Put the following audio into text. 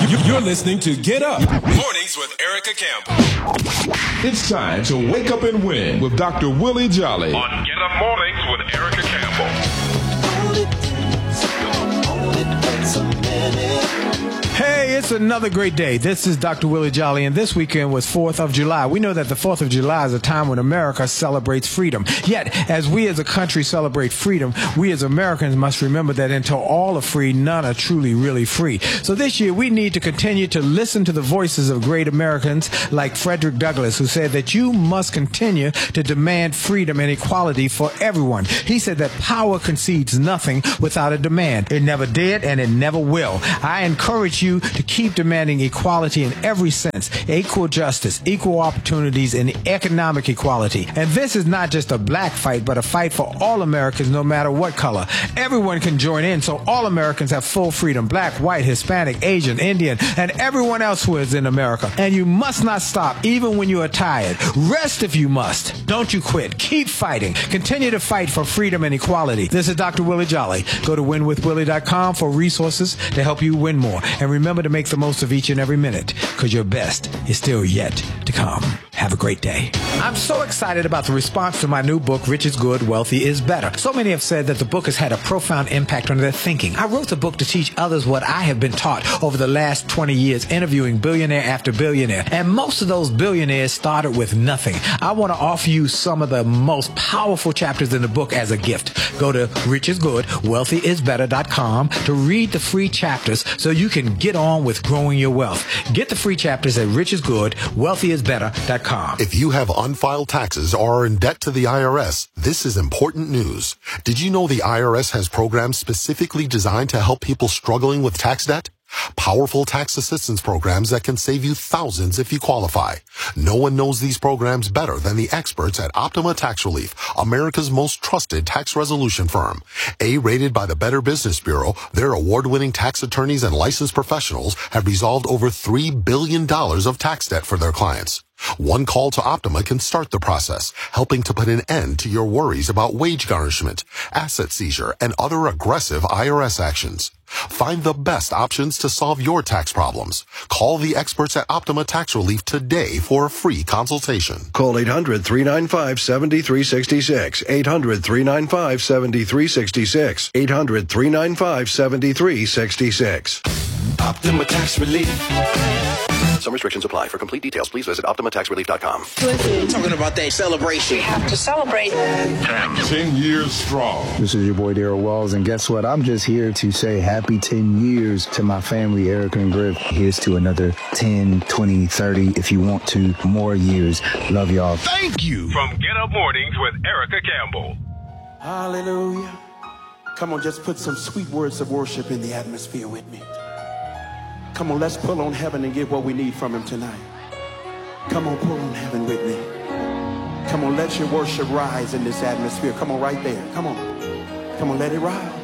You're listening to Get Up Mornings with Erica Campbell. It's time to wake up and win with Dr. Willie Jolly on Get Up Mornings with Erica Campbell. Hey, it's another great day. This is Dr. Willie Jolly, and this weekend was 4th of July. We know that the 4th of July is a time when America celebrates freedom. Yet, as we as a country celebrate freedom, we as Americans must remember that until all are free, none are truly, really free. So this year, we need to continue to listen to the voices of great Americans like Frederick Douglass, who said that you must continue to demand freedom and equality for everyone. He said that power concedes nothing without a demand. It never did, and it never will. I encourage you to keep demanding equality in every sense, equal justice, equal opportunities, and economic equality. And this is not just a black fight, but a fight for all Americans, no matter what color. Everyone can join in, so all Americans have full freedom, black, white, Hispanic, Asian, Indian, and everyone else who is in America. And you must not stop, even when you are tired. Rest if you must. Don't you quit. Keep fighting. Continue to fight for freedom and equality. This is Dr. Willie Jolly. Go to winwithwillie.com for resources to help you win more. And remember to make the most of each and every minute, because your best is still yet to come. Have a great day. I'm so excited about the response to my new book, Rich is Good, Wealthy is Better. So many have said that the book has had a profound impact on their thinking. I wrote the book to teach others what I have been taught over the last 20 years, interviewing billionaire after billionaire. And most of those billionaires started with nothing. I want to offer you some of the most powerful chapters in the book as a gift. Go to richisgood.wealthyisbetter.com to read the free chapters so you can get on with growing your wealth. Get the free chapters at richisgood.wealthyisbetter.com. If you have unfiled taxes or are in debt to the IRS, this is important news. Did you know the IRS has programs specifically designed to help people struggling with tax debt? Powerful tax assistance programs that can save you thousands if you qualify. No one knows these programs better than the experts at Optima Tax Relief, America's most trusted tax resolution firm. A-rated by the Better Business Bureau, their award-winning tax attorneys and licensed professionals have resolved over $3 billion of tax debt for their clients. One call to Optima can start the process, helping to put an end to your worries about wage garnishment, asset seizure, and other aggressive IRS actions. Find the best options to solve your tax problems. Call the experts at Optima Tax Relief today for a free consultation. Call 800-395-7366. 800-395-7366. 800-395-7366. Optima Tax Relief. Some restrictions apply. For complete details, please visit OptimaTaxRelief.com. Talking about that celebration. We have to celebrate. 10 years strong. This is your boy Daryl Walls, and guess what? I'm just here to say happy 10 years to my family, Erica and Griff. Here's to another 10, 20, 30, if you want to, more years. Love y'all. Thank you. From Get Up Mornings with Erica Campbell. Hallelujah. Come on, just put some sweet words of worship in the atmosphere with me. Come on, let's pull on heaven and get what we need from him tonight. Come on, pull on heaven with me. Come on, let your worship rise in this atmosphere. Come on, right there. Come on. Come on, let it rise.